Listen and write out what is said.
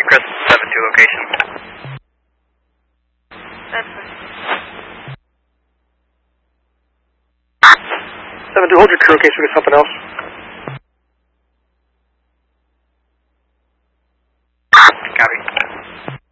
Chris, 7-2 location. That's fine. 7-2, hold your crew in case we get something else. Copy.